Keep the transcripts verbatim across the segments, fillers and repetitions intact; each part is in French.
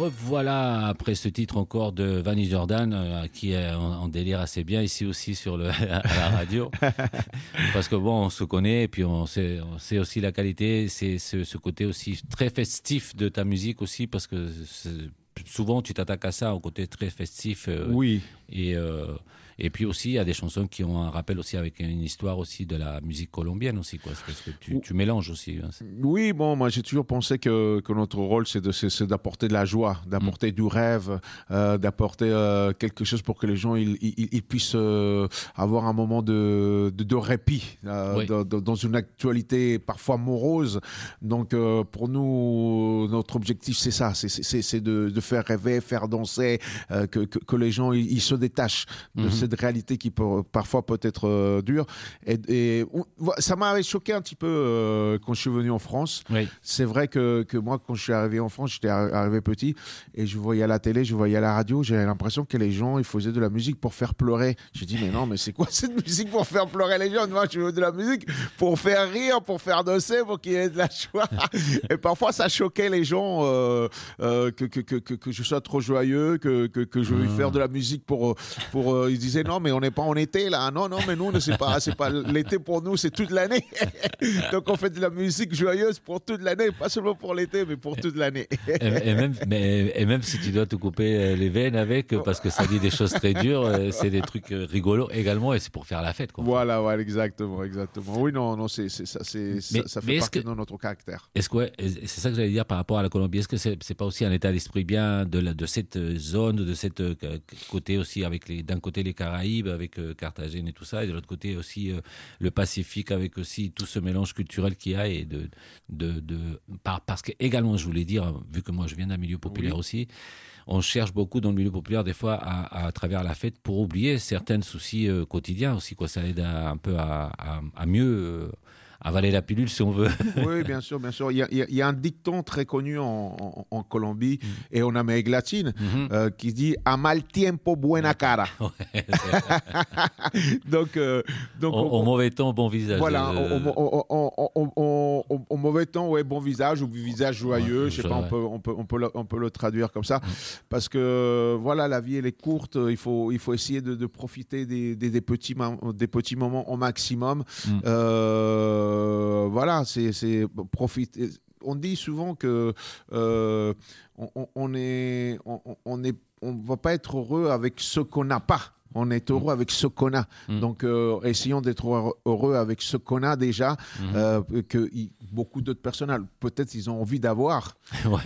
revoilà après ce titre encore de Vanny Jordan, euh, qui est en, en délire assez bien ici aussi sur le, à la radio. Parce que bon, on se connaît et puis on sait, on sait aussi la qualité, c'est ce, ce côté aussi très festif de ta musique aussi, parce que souvent tu t'attaques à ça, au côté très festif. Euh, oui. Et, euh, et puis aussi, il y a des chansons qui ont un rappel aussi avec une histoire aussi de la musique colombienne aussi, quoi. Parce que tu, tu mélanges aussi. Hein. Oui, bon, moi j'ai toujours pensé que, que notre rôle c'est, de, c'est, c'est d'apporter de la joie, d'apporter mmh. du rêve, euh, d'apporter euh, quelque chose pour que les gens ils, ils, ils puissent euh, avoir un moment de, de, de répit euh, oui. de, de, dans une actualité parfois morose. Donc euh, pour nous, notre objectif c'est ça, c'est, c'est, c'est de, de faire rêver, faire danser, euh, que, que, que les gens ils, ils se détachent de mmh. cette réalité qui peut, parfois peut être euh, dure. Et, et ça m'avait choqué un petit peu euh, quand je suis venu en France. Oui. C'est vrai que, que moi, quand je suis arrivé en France, j'étais arrivé petit et je voyais à la télé, je voyais à la radio, j'avais l'impression que les gens, ils faisaient de la musique pour faire pleurer. J'ai dit, mais non, mais c'est quoi cette musique pour faire pleurer les gens? Moi, je veux de la musique pour faire rire, pour faire danser, pour qu'il y ait de la joie. Et parfois, ça choquait les gens euh, euh, que, que, que, que je sois trop joyeux, que, que, que je veuille mmh. faire de la musique pour... pour euh, ils disaient, non, mais on n'est pas en été, là. Non, non, mais nous, c'est pas, c'est pas l'été pour nous, c'est toute l'année. Donc, on fait de la musique joyeuse pour toute l'année, pas seulement pour l'été, mais pour toute l'année. et, et, même, mais, et même si tu dois te couper les veines avec, parce que ça dit des choses très dures, c'est des trucs rigolos également, et c'est pour faire la fête, quoi. Voilà, ouais, exactement, exactement. Oui, non, non, c'est, c'est, ça, c'est, mais, ça, ça fait partie que, de notre caractère. Est-ce que, ouais, c'est ça que j'allais dire par rapport à la Colombie. Est-ce que c'est, c'est pas aussi un état d'esprit bien de, la, de cette zone, de cette côté aussi, avec les, d'un côté les Caraïbes, avec euh, Carthagène et tout ça, et de l'autre côté aussi euh, le Pacifique, avec aussi tout ce mélange culturel qu'il y a, et de, de, de, par, parce que également, je voulais dire, vu que moi je viens d'un milieu populaire oui. aussi, on cherche beaucoup dans le milieu populaire des fois à, à travers la fête pour oublier certains soucis euh, quotidiens aussi, quoi. Ça aide à, un peu à, à, à mieux euh, avaler la pilule si on veut. Oui, bien sûr, bien sûr. Il y a, il y a un dicton très connu en, en, en Colombie mm. et en Amérique latine mm-hmm. euh, qui dit « a mal tiempo, buena cara ouais, ». donc, euh, donc au, au mauvais temps, bon visage. Voilà, euh... au, au, au, au, au, au mauvais temps, ouais, bon visage ou visage joyeux. Ouais, je sais pas, on peut, on peut, on peut, le, on peut le traduire comme ça. Mm. Parce que voilà, la vie elle est courte. Il faut, il faut essayer de, de profiter des, des, des petits, des petits moments au maximum. Mm. Euh, Euh, voilà, c'est, c'est profiter. On dit souvent que euh, on, on est, on, on est, on va pas être heureux avec ce qu'on n'a pas. On est heureux avec ce qu'on a. Mmh. Donc, euh, essayons d'être heureux avec ce qu'on a déjà, mmh. euh, que y, beaucoup d'autres personnes, peut-être, ils ont envie d'avoir. Ouais.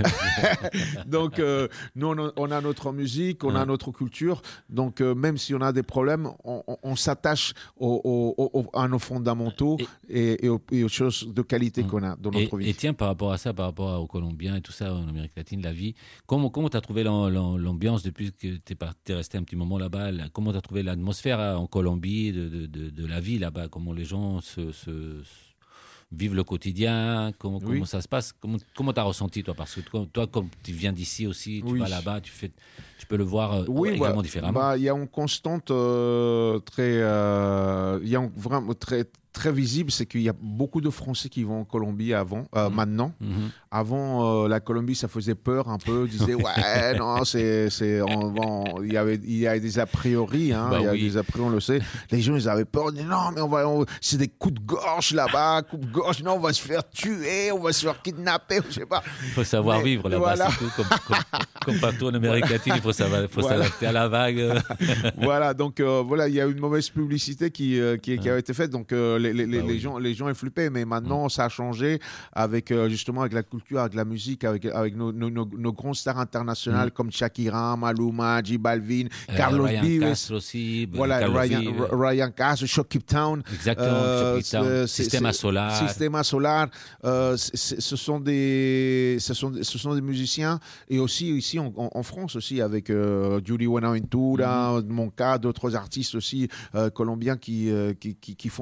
Donc, euh, nous, on, on a notre musique, on ouais. a notre culture. Donc, euh, même si on a des problèmes, on, on, on s'attache au, au, au, à nos fondamentaux et, et, et, aux, et aux choses de qualité mmh. qu'on a dans notre et, vie. Et tiens, par rapport à ça, par rapport aux Colombiens et tout ça, en Amérique latine, la vie, comment tu as trouvé l'ambiance depuis que tu es resté un petit moment là-bas? Comment tu as trouvé l'atmosphère en Colombie, de, de, de, de la vie là-bas, comment les gens se, se, se vivent le quotidien, comment, oui. comment ça se passe, comment tu as ressenti toi, parce que toi, toi comme tu viens d'ici aussi, tu oui. vas là-bas, tu, fais, tu peux le voir oui, également bah, différemment. Bah, il y a une constante euh, très, il euh, y a un, vraiment très très visible, c'est qu'il y a beaucoup de Français qui vont en Colombie avant, euh, mmh. maintenant. Mmh. Avant, euh, la Colombie, ça faisait peur un peu. Ils disaient, ouais, non, c'est, c'est, on, bon, il y avait, il y a des a priori, hein, bah il y a oui. des a priori, on le sait. Les gens, ils avaient peur. Ils disaient, non, mais on va, on, c'est des coups de gorge là-bas, coups de gorge. Non, on va se faire tuer, on va se faire kidnapper, je sais pas. Il faut savoir mais, vivre là-bas, voilà. C'est tout. Comme, comme, comme partout en Amérique latine, il faut savoir, il faut voilà. s'adapter à la vague. Voilà, donc euh, voilà, il y a une mauvaise publicité qui, euh, qui, qui a été faite. Donc euh, les, les, les, bah, les oui. gens, les gens est flippé, mais maintenant mmh. ça a changé avec euh, justement avec la culture, avec la musique, avec avec nos nos, nos, nos grands stars internationales mmh. comme Shakira, Maluma, J Balvin, euh, Carlos Vives, aussi, voilà Carlos Ryan, Vives. Ryan Castro, Shock Town, exactement, euh, Town. Systema Solar, Systema Solar, euh, c'est, ce sont des ce sont ce sont des musiciens et aussi ici en, en, en France aussi avec euh, Julie Buenaventura, mmh. mon cas, d'autres artistes aussi euh, colombiens qui, euh, qui qui qui font le travail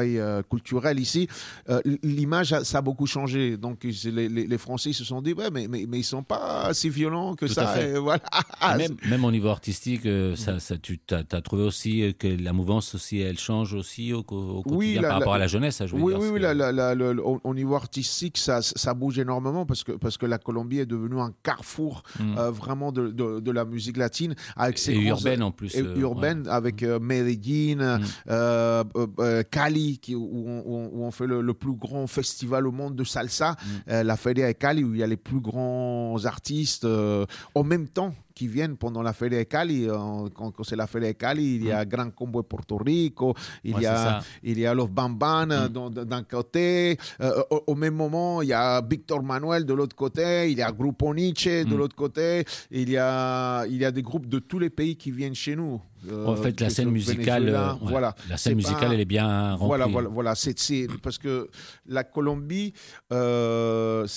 travail euh, culturel ici, euh, l'image, ça a beaucoup changé. Donc les, les, les Français se sont dit, ouais, mais, mais, mais ils ne sont pas si violents que Tout ça. Et voilà. Et même, même au niveau artistique, euh, ça, ça, tu as trouvé aussi que la mouvance aussi, elle change aussi au, au quotidien oui, la, par rapport la, à la jeunesse. Je veux oui, dire, oui, oui que... la, la, la, la, au, au niveau artistique, ça, ça bouge énormément parce que, parce que la Colombie est devenue un carrefour mm. euh, vraiment de, de, de la musique latine. Avec ses et urbaine en plus. Et euh, urbaine, ouais. avec euh, Medellín, mm. euh, euh, Cali, qui, où, on, où on fait le, le plus grand festival au monde de salsa, mm. euh, la Feria de Cali, où il y a les plus grands artistes euh, en même temps qui viennent pendant la Feria de Cali. Quand, quand c'est la Feria de Cali, il y a mm. Gran Combo de Porto Rico, il, ouais, y, a, il y a Los Bamban mm. d'un côté. Euh, au, au même moment, il y a Víctor Manuel de l'autre côté, il y a Grupo Nietzsche de mm. l'autre côté, il y, a, il y a des groupes de tous les pays qui viennent chez nous. Euh, en fait, la scène musicale, euh, ouais, voilà, la scène musicale, pas, elle est bien remplie. Voilà, voilà, voilà c'est, c'est parce que la Colombie, euh,